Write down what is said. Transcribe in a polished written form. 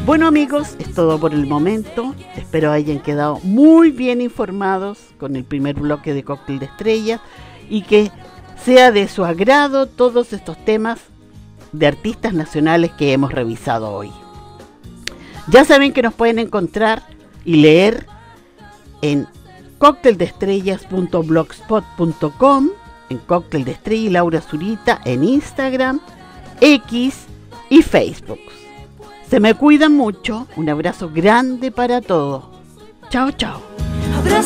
Bueno amigos, es todo por el momento. Espero hayan quedado muy bien informados con el primer bloque de Cóctel de Estrellas y que sea de su agrado todos estos temas de artistas nacionales que hemos revisado hoy. Ya saben que nos pueden encontrar y leer en cocteldeestrellas.blogspot.com, en Cóctel de Estrella y Laura Zurita en Instagram, X y Facebook. Se me cuidan mucho, un abrazo grande para todos. Chao, chao.